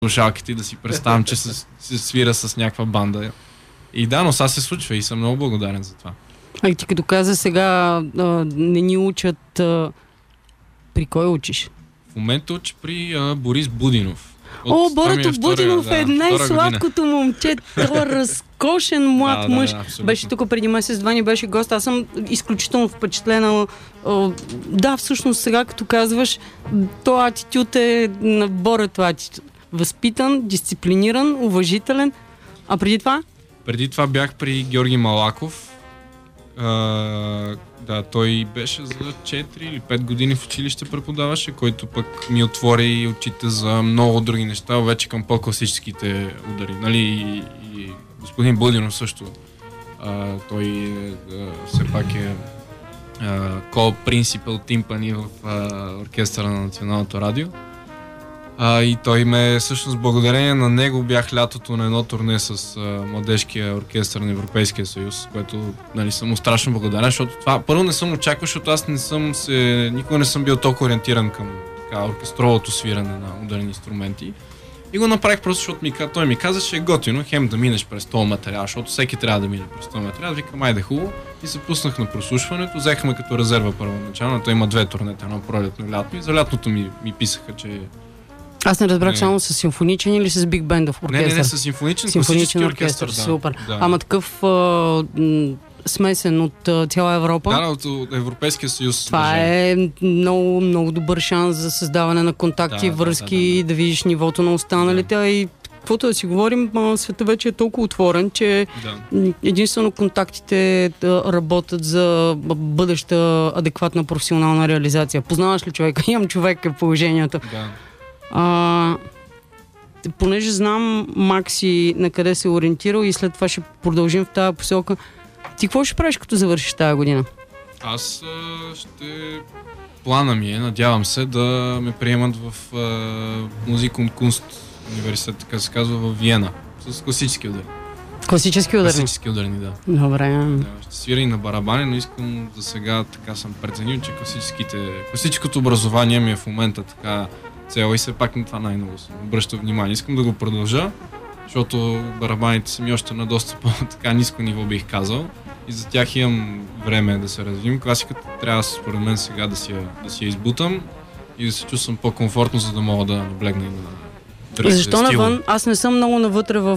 слушалките и да си представям, че се свира с някаква банда. И да, но сега се случва и съм много благодарен за това. А и ти като каза сега, не ни учат, при кой учиш? В момента учи при Борис Будинов. Борото Будинов е най-сладкото момче. Той е разкошен млад мъж. Беше тук преди месец-два, ни беше гост. Аз съм изключително впечатлена. Да, всъщност сега като казваш, този атитюд е на Борето атитюд. Възпитан, дисциплиниран, уважителен. А преди това? Преди това бях при Георги Малаков. Да, той беше за 4 или 5 години в училище преподаваше, който пък ми отвори очите за много други неща, вече към по-класическите удари. Нали? И господин Будинов също. Той все пак е ко-принципал тимпани в оркестъра на Националното радио. И той ме, всъщност, благодарение на него бях лятото на едно турне с младежкия оркестър на Европейския съюз, което, нали, съм му страшно благодарен, защото това първо не съм очаквал, защото аз никога не съм бил толкова ориентиран към оркестровото свиране на ударни инструменти. И го направих просто, защото той ми каза, че е готино хем да минеш през този материал, защото всеки трябва да мине през този материал. Викам, айде хубаво. И се пуснах на прослушването, взехме като резерва първоначално. Той има 2 турнета, едно пролетно и лятно. И за лятното ми писаха, че аз не разбрах само с симфоничен или с биг бендов оркестър? Не, с симфоничен оркестър, да. Супер. Да. Ама такъв смесен от цяла Европа? Да, от Европейския съюз. Това е много, много добър шанс за създаване на контакти, връзки, да видиш нивото на останалите. И каквото да си говорим, света вече е толкова отворен, че единствено контактите работят за бъдеща адекватна професионална реализация. Познаваш ли човека? Имам човек е положението. Да. Понеже знам Макси на къде се е ориентирал и след това ще продължим в тази посока. Ти какво ще правиш като завършиш тази година? Аз плана ми е, надявам се, да ме приемат в Музикум Кунст университет, така се казва, в Виена. С класически удари. Класически ударни? Класически ударни, да. Добре. Да, ще свира и на барабани, но искам за сега така съм преценил, че класическото образование ми е в момента така цел и все пак на това най-много съм обръща внимание. Искам да го продължа, защото барабаните са ми още на доста по-така ниско ниво, бих казал. И за тях имам време да се развивам. Класиката трябва според мен сега да си я избутам и да се чувствам по-комфортно, за да мога да наблегна и на другите Защо стилове. навън? Аз не съм много навътре в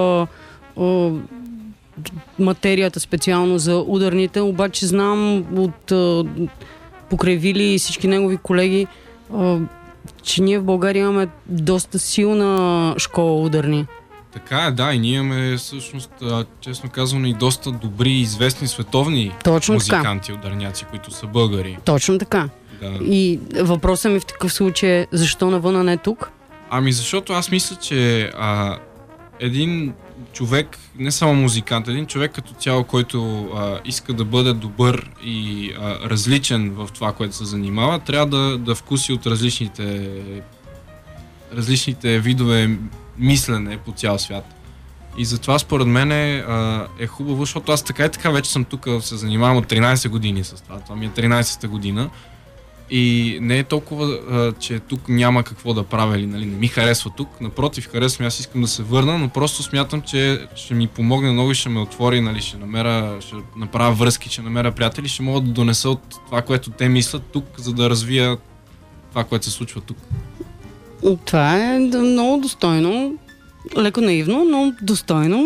материята специално за ударните, обаче знам от покрай Вили и всички негови колеги, че ние в България имаме доста силна школа ударни. Така е, да, и ние имаме всъщност, честно казано, и доста добри, известни световни музиканти, ударняци, които са българи. Точно така. Да. И въпросът ми в такъв случай е, защо навън, а не тук? Ами защото аз мисля, че един човек, не само музикант, един човек като цяло, който иска да бъде добър и различен в това, което се занимава, трябва да вкуси от различните видове мислене по цял свят. И затова според мен е хубаво, защото аз така и така вече съм тук, се занимавам от 13 години с това. Това ми е 13-та година. И не е толкова, че тук няма какво да правя или нали, не ми харесва тук. Напротив, харесвам, аз искам да се върна, но просто смятам, че ще ми помогне много и ще ме отвори, нали, ще направя връзки, ще намеря приятели, ще мога да донеса от това, което те мислят тук, за да развия това, което се случва тук. Това е много достойно. Леко наивно, но достойно.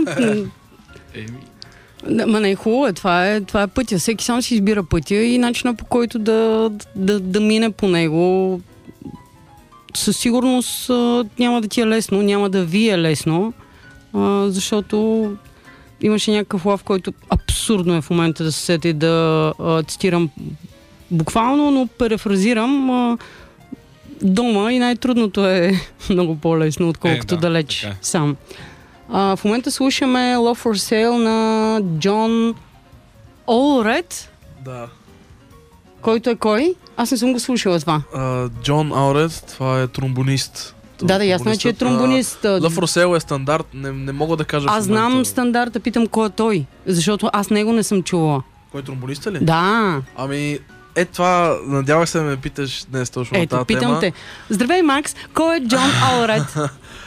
Ма не е хубаво, това е пътя. Всеки сам си избира пътя и начина, по който да мине по него. Със сигурност няма да ти е лесно, няма да ви е лесно, защото имаше някакъв лав, който абсурдно е в момента да се сети да цитирам буквално, но перефразирам. Дома и най-трудното е много по-лесно, отколкото далеч така. Сам. В момента слушаме Love for Sale на Джон Олред. Да. Който е кой? Аз не съм го слушала това. Джон Олред, това е тромбонист. Да, ясно е, че е тромбонист. Love for Sale е стандарт, не мога да кажа. Аз знам стандарта, питам кой е той, защото аз него не съм чувала. Кой тромбонист ли? Да. Ами, това, надявах се да ме питаш днес точно на тази питам тема. те. Здравей, Макс, кой е Джон Олред?